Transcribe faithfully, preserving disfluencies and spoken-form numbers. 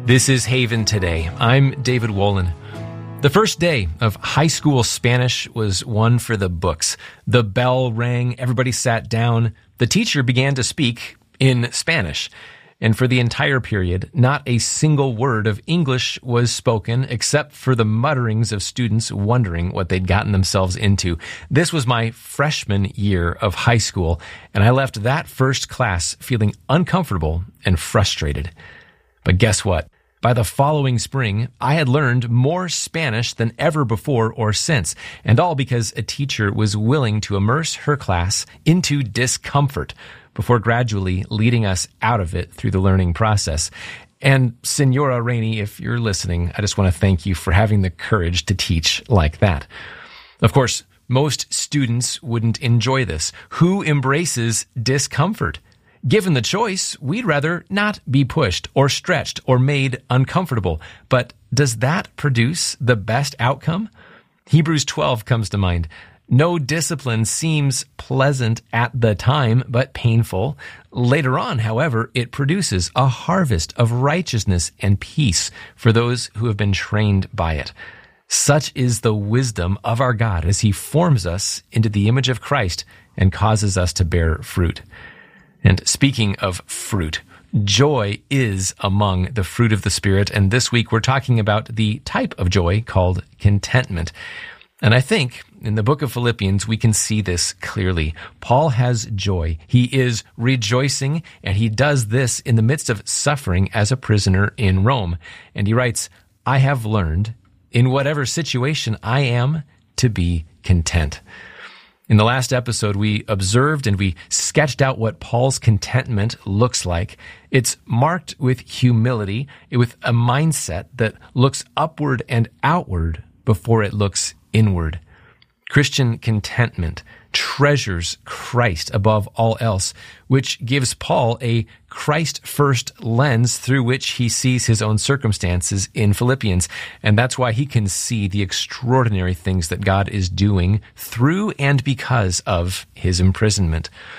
This is Haven Today. I'm David Wolin. The first day of high school Spanish was one for the books. The bell rang, everybody sat down. The teacher began to speak in Spanish. And for the entire period, not a single word of English was spoken except for the mutterings of students wondering what they'd gotten themselves into. This was my freshman year of high school, and I left that first class feeling uncomfortable and frustrated. But guess what? By the following spring, I had learned more Spanish than ever before or since, and all because a teacher was willing to immerse her class into discomfort before gradually leading us out of it through the learning process. And Senora Rainey, if you're listening, I just want to thank you for having the courage to teach like that. Of course, most students wouldn't enjoy this. Who embraces discomfort? Given the choice, we'd rather not be pushed or stretched or made uncomfortable. But does that produce the best outcome? Hebrews twelve comes to mind. No discipline seems pleasant at the time, but painful. Later on, however, it produces a harvest of righteousness and peace for those who have been trained by it. Such is the wisdom of our God as he forms us into the image of Christ and causes us to bear fruit. And speaking of fruit, joy is among the fruit of the Spirit. And this week we're talking about the type of joy called contentment. And I think in the book of Philippians, we can see this clearly. Paul has joy. He is rejoicing, and he does this in the midst of suffering as a prisoner in Rome. And he writes, I have learned in whatever situation I am to be content. In the last episode, we observed and we sketched out what Paul's contentment looks like. It's marked with humility, with a mindset that looks upward and outward before it looks inward. Christian contentment treasures Christ above all else, which gives Paul a Christ-first lens through which he sees his own circumstances in Philippians. And that's why he can see the extraordinary things that God is doing through and because of his imprisonment.